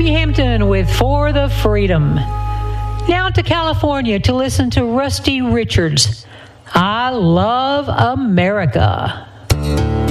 Abby Hampton with For the Freedom. Now to California to listen to Rusty Richards. I Love America.